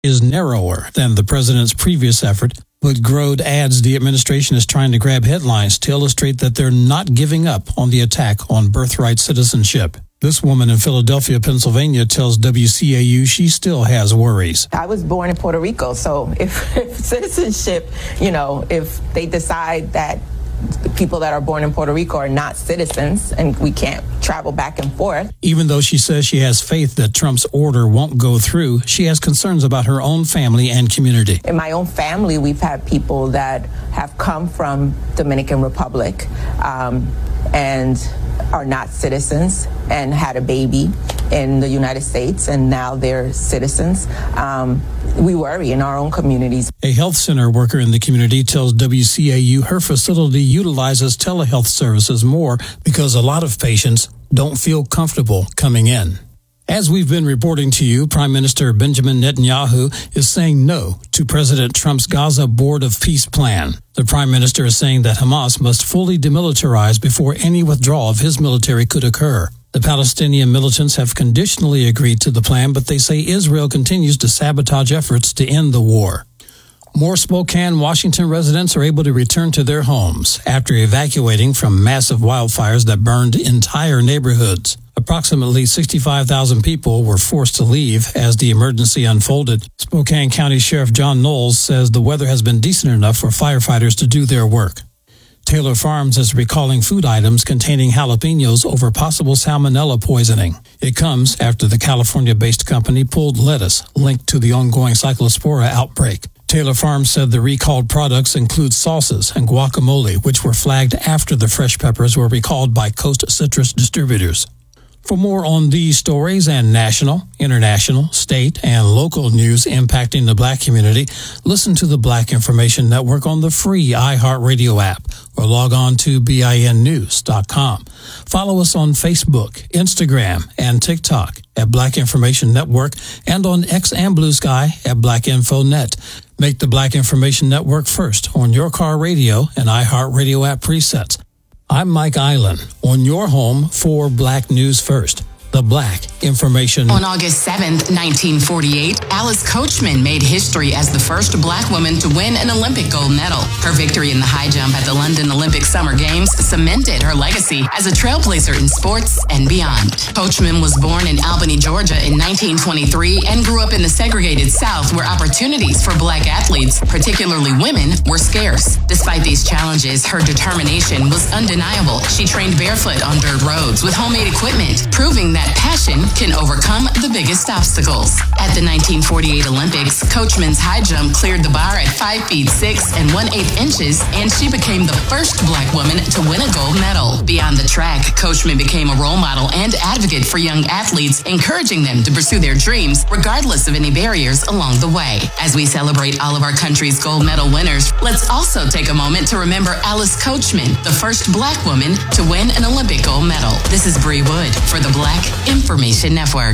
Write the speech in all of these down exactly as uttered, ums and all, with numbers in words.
is narrower than the president's previous effort, but Grode adds the administration is trying to grab headlines to illustrate that they're not giving up on the attack on birthright citizenship. This woman in Philadelphia, Pennsylvania, tells W C A U she still has worries. I was born in Puerto Rico, so if, if citizenship, you know, if they decide that people that are born in Puerto Rico are not citizens and we can't travel back and forth. Even though she says she has faith that Trump's order won't go through, she has concerns about her own family and community. In my own family, we've had people that have come from Dominican Republic um, and are not citizens and had a baby in the United States, and now they're citizens. Um, we worry in our own communities. A health center worker in the community tells W C A U her facility utilizes telehealth services more because a lot of patients don't feel comfortable coming in. As we've been reporting to you, Prime Minister Benjamin Netanyahu is saying no to President Trump's Gaza Board of Peace plan. The Prime Minister is saying that Hamas must fully demilitarize before any withdrawal of his military could occur. The Palestinian militants have conditionally agreed to the plan, but they say Israel continues to sabotage efforts to end the war. More Spokane, Washington residents are able to return to their homes after evacuating from massive wildfires that burned entire neighborhoods. Approximately sixty-five thousand people were forced to leave as the emergency unfolded. Spokane County Sheriff John Knowles says the weather has been decent enough for firefighters to do their work. Taylor Farms is recalling food items containing jalapenos over possible salmonella poisoning. It comes after the California-based company pulled lettuce linked to the ongoing Cyclospora outbreak. Taylor Farms said the recalled products include sauces and guacamole, which were flagged after the fresh peppers were recalled by Coast Citrus distributors. For more on these stories and national, international, state, and local news impacting the Black community, listen to the Black Information Network on the free iHeartRadio app or log on to B I N news dot com. Follow us on Facebook, Instagram, and TikTok at Black Information Network and on X and Blue Sky at Black Info Net. Make the Black Information Network first on your car radio and iHeartRadio app presets. I'm Mike Island on your home for Black News First, the Black Information. On August seventh, nineteen forty-eight, Alice Coachman made history as the first Black woman to win an Olympic gold medal. Her victory in the high jump at the London Olympic Summer Games cemented her legacy as a trailblazer in sports and beyond. Coachman was born in Albany, Georgia in nineteen twenty-three and grew up in the segregated South where opportunities for Black athletes, particularly women, were scarce. Despite these challenges, her determination was undeniable. She trained barefoot on dirt roads with homemade equipment, proving that That passion can overcome the biggest obstacles. At the nineteen forty-eight Olympics, Coachman's high jump cleared the bar at five feet six and one eighth inches, and she became the first Black woman to win a gold medal. Beyond the track, Coachman became a role model and advocate for young athletes, encouraging them to pursue their dreams regardless of any barriers along the way. As we celebrate all of our country's gold medal winners, let's also take a moment to remember Alice Coachman, the first Black woman to win an Olympic gold medal. This is Bree Wood for the Black Information Network.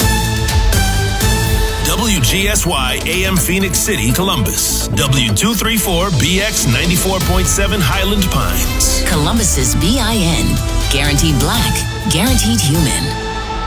W G S Y A M Phoenix City, Columbus. W two thirty-four B X ninety-four point seven Highland Pines. Columbus's B I N. Guaranteed Black. Guaranteed Human.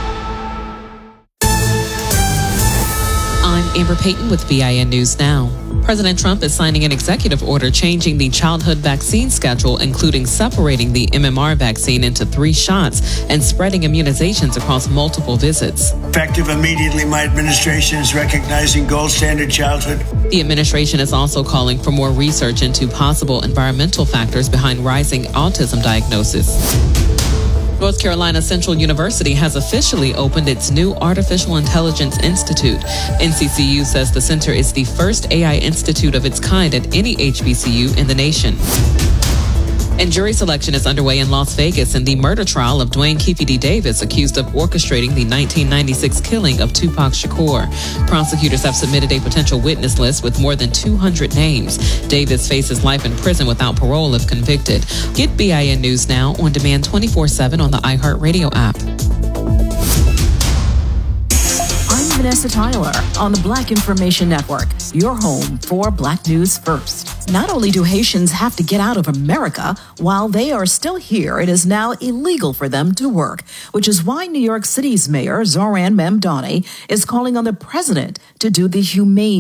I'm Amber Payton with B I N News Now. President Trump is signing an executive order changing the childhood vaccine schedule, including separating the M M R vaccine into three shots and spreading immunizations across multiple visits. Effective immediately, my administration is recognizing gold standard childhood. The administration is also calling for more research into possible environmental factors behind rising autism diagnosis. North Carolina Central University has officially opened its new Artificial Intelligence Institute. N C C U says the center is the first A I institute of its kind at any H B C U in the nation. And jury selection is underway in Las Vegas in the murder trial of Dwayne Keefe D. Davis, accused of orchestrating the nineteen ninety-six killing of Tupac Shakur. Prosecutors have submitted a potential witness list with more than two hundred names. Davis faces life in prison without parole if convicted. Get B I N News Now on demand twenty-four seven on the iHeartRadio app. I'm Vanessa Tyler on the Black Information Network, your home for Black News First. Not only do Haitians have to get out of America, while they are still here, it is now illegal for them to work, which is why New York City's Mayor Zohran Mamdani is calling on the president to do the humane